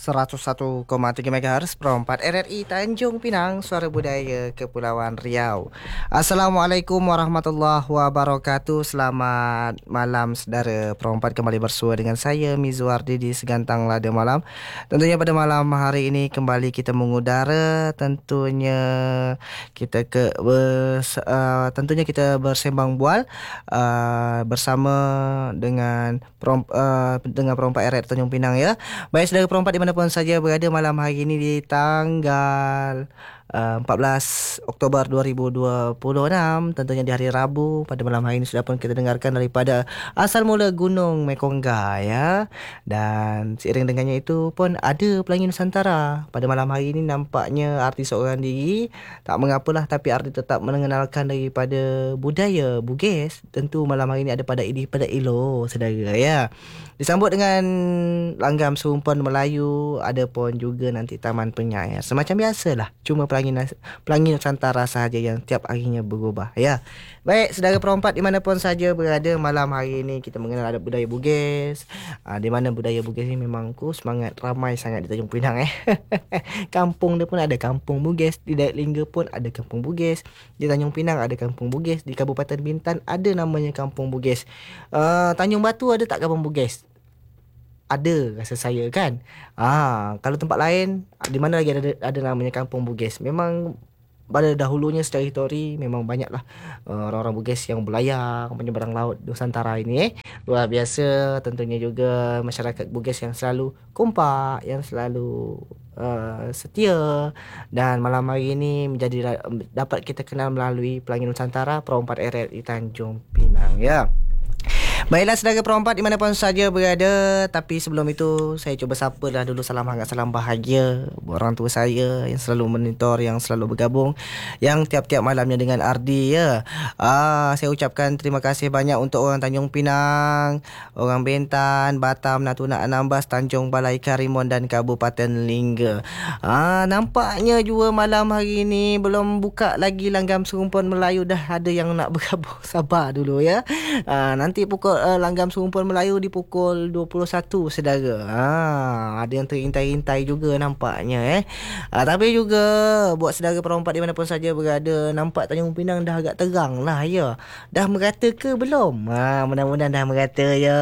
101,3 MHz Pro 4 RRI Tanjung Pinang, Suara Budaya Kepulauan Riau. Assalamualaikum warahmatullahi wabarakatuh. Selamat malam saudara Pro 4, kembali bersua dengan saya Mizwardi di Segantang Lada Malam. Tentunya pada malam hari ini kembali kita mengudara. Tentunya kita bersembang bual bersama dengan dengan Pro 4 RRI Tanjung Pinang ya. Baik saudara perempat dimanapun saja berada, malam hari ini di tanggal 14 Oktober 2026, tentunya di hari Rabu. Pada malam hari ini sudah pun kita dengarkan daripada asal mula Gunung Mekongga ya. Dan seiring dengannya itu pun ada Pelangi Nusantara. Pada malam hari ini nampaknya artis seorang diri. Tak mengapalah, tapi artis tetap mengenalkan daripada budaya Bugis. Tentu malam hari ini ada pada Idi pada Elo saudara ya. Disambut dengan langgam serumpun Melayu, ada pun juga nanti taman penyair. Semacam biasalah, cuma Pelangi Nusantara sahaja yang tiap harinya berubah ya. Baik saudara perempat dimanapun saja berada, malam hari ini kita mengenal ada budaya Bugis. Di mana budaya Bugis ni memang semangat ramai sangat di Tanjung Pinang Kampung dia pun ada kampung Bugis, di Dayak Lingga pun ada kampung Bugis, di Tanjung Pinang ada kampung Bugis, di Kabupaten Bintan ada namanya kampung Bugis. Tanjung Batu ada tak kampung Bugis? Ada rasa saya kan. Kalau tempat lain di mana lagi ada namanya kampung Bugis? Memang pada dahulunya secara histori memang banyaklah orang-orang Bugis yang berlayar menyeberang laut Nusantara ini luar biasa. Tentunya juga masyarakat Bugis yang selalu kompak, yang selalu setia. Dan malam hari ini dapat kita kenal melalui Pelangi Nusantara Pro 4 RRI Tanjung Pinang ya. Baiklah saudara perempat dimanapun saja berada. Tapi sebelum itu saya cuba sapalah dulu salam hangat, salam bahagia buat orang tua saya yang selalu monitor, yang selalu bergabung, yang tiap-tiap malamnya dengan Ardi ya. Saya ucapkan terima kasih banyak untuk orang Tanjung Pinang, orang Bintan, Batam, Natuna, Anambas, Tanjung Balai, Karimun dan Kabupaten Lingga. Nampaknya juga malam hari ini belum buka lagi langgam serumpun Melayu, dah ada yang nak bergabung. Sabar dulu ya. Nanti pukul langgam serumpun Melayu di pukul 21 saudara. Ada yang terintai-intai juga nampaknya tapi juga buat saudara perempat di mana pun saja berada, nampak Tanjung Pinang dah agak terang lah ya. Dah merata ke belum? Mudah-mudahan dah merata ya.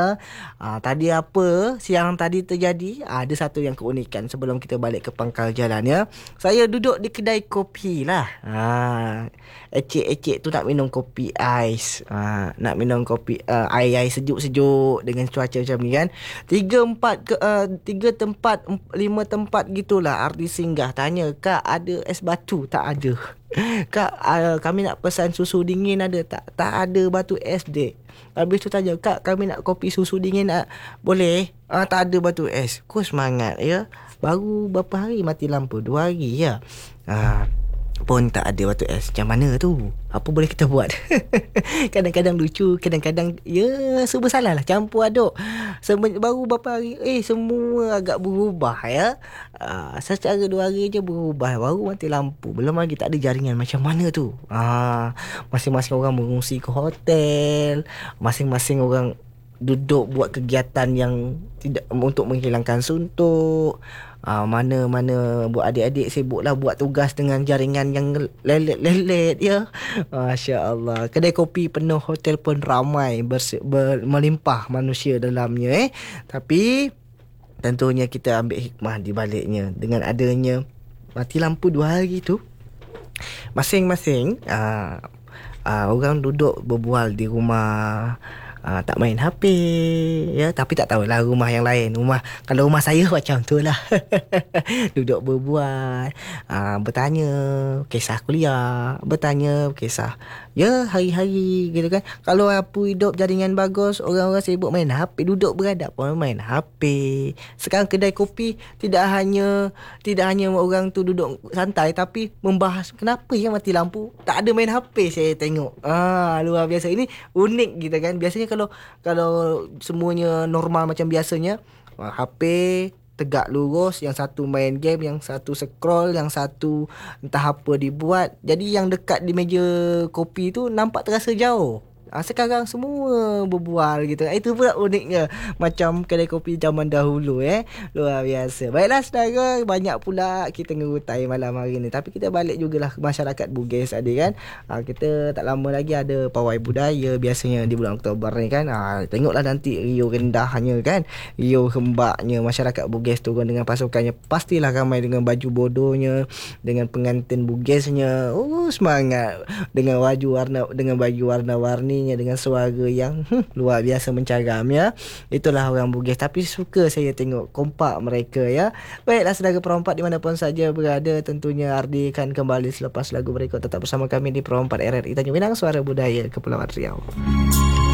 Tadi apa siang tadi terjadi, ada satu yang keunikan sebelum kita balik ke pangkal jalan ya. Saya duduk di kedai kopi lah. Ecek-ecek tu nak minum kopi ais. Nak minum kopi air sejuk-sejuk dengan cuaca macam ni kan. 3 tempat 5 tempat gitulah artis singgah. Tanya, "Kak, ada es batu?" Tak ada. "Kak, kami nak pesan susu dingin, ada tak?" Tak ada batu es dek. Habis tu tanya, "Kak, kami nak kopi susu dingin, boleh?" Tak ada batu es. Kau semangat ya. Baru berapa hari mati lampu? 2 hari ya. Pun tak ada batu es. Macam mana tu? Apa boleh kita buat? Kadang-kadang lucu, kadang-kadang ya serba salah lah, campur aduk. Baru berapa hari semua agak berubah ya. Secara 2 hari je berubah. Baru mati lampu, belum lagi tak ada jaringan. Macam mana tu? Masing-masing orang mengungsi ke hotel, masing-masing orang duduk buat kegiatan yang tidak untuk menghilangkan suntuk. Mana-mana buat adik-adik sibuklah buat tugas dengan jaringan yang lelet-lelet ya. Masya Allah. Kedai kopi penuh, hotel pun ramai, melimpah manusia dalamnya Tapi tentunya kita ambil hikmah di baliknya. Dengan adanya mati lampu 2 hari tu, masing-masing orang duduk berbual di rumah, tak main HP ya. Tapi tak tahulah rumah yang lain. Kalau rumah saya macam tu lah. Duduk berbual, bertanya kisah kuliah, bertanya kisah ya hari-hari gitu kan. Kalau apa hidup jaringan bagus, orang-orang sibuk main HP, duduk beradap pun main HP. Sekarang kedai kopi tidak hanya orang tu duduk santai, tapi membahas kenapa yang mati lampu tak ada main HP. Saya tengok luar biasa. Ini unik gitu kan. Biasanya kalau semuanya normal macam biasanya, HP tegak lurus, yang satu main game, yang satu scroll, yang satu entah apa dibuat. Jadi yang dekat di meja kopi tu nampak terasa jauh. Sekarang semua berbual gitu. Itu pula uniknya, macam kedai kopi zaman dahulu luar biasa. Baiklah saudara, banyak pula kita ngerutai malam hari ni, tapi kita balik jugalah ke masyarakat Bugis tadi kan. Kita tak lama lagi ada pawai budaya biasanya di bulan Oktober ni kan. Tengoklah nanti Rio rendahnya kan, Rio hembaknya masyarakat Bugis turun dengan pasukannya, pastilah ramai dengan baju bodohnya, dengan pengantin Bugisnya. Semangat dengan baju warna-warninya, dengan suara yang luar biasa mencaram ya. Itulah orang Bugis, tapi suka saya tengok kompak mereka ya. Baiklah saudara perompak dimanapun saja berada, tentunya Ardi akan kembali selepas lagu berikut. Tetap bersama kami di Perompak RRI Tanjung Pinang, Suara Budaya Kepulauan Riau.